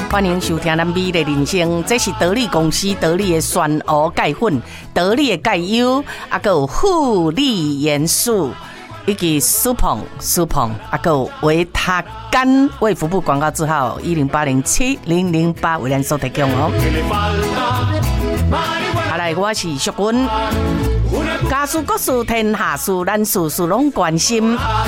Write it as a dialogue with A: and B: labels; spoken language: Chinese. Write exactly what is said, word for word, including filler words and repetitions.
A: 欢迎收听咱美的人生，这是得力公司得力的酸蚵钙粉、得力的钙优，啊，还有护理元素，以及舒胖舒胖，啊，还有维他肝。卫福部广告字号一零八零七零零八为咱所提供哦。好来，我是淑君。家事国事天下事，咱事事拢关心。